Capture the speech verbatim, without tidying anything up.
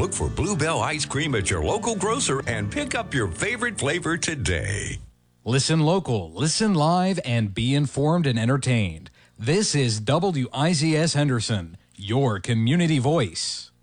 Look for Bluebell ice cream at your local grocer and pick up your favorite flavor today. Listen local, listen live, and be informed and entertained. This is W I Z S Henderson, your community voice.